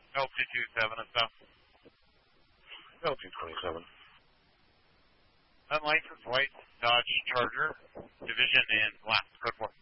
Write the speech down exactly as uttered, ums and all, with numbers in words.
L two two seven and stuff. L two twenty-seven. Unlicensed white Dodge Charger, division in black. Code four.